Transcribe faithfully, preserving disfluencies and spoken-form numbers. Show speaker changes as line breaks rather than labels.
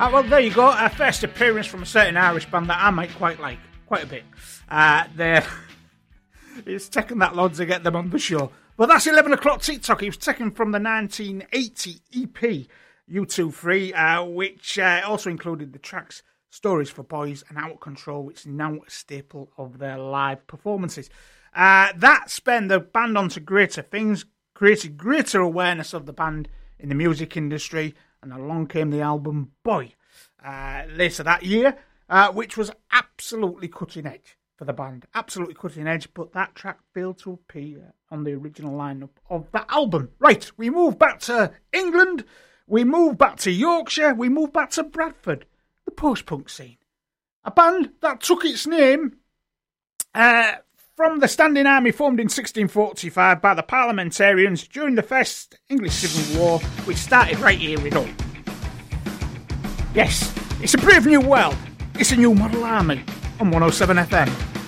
Uh, well, there you go. A first appearance from a certain Irish band that I might quite like, quite a bit. Uh, they're it's taken that long to get them on the show. But that's eleven o'clock TikTok. It was taken from the nineteen eighty E P, U two three, uh, which uh, also included the tracks Stories for Boys and Out of Control, which is now a staple of their live performances. Uh, that spun the band on to greater things, created greater awareness of the band in the music industry, and along came the album Boy uh, later that year, uh, which was absolutely cutting edge for the band. Absolutely cutting edge, but that track failed to appear on the original lineup of the album. Right, we move back to England, we move back to Yorkshire, we move back to Bradford, the post-punk scene. A band that took its name uh, from the Standing Army formed in sixteen forty-five by the parliamentarians during the First English Civil War, which started right here in Hull. Yes, it's a brave new world. It's a new model army on one oh seven F M.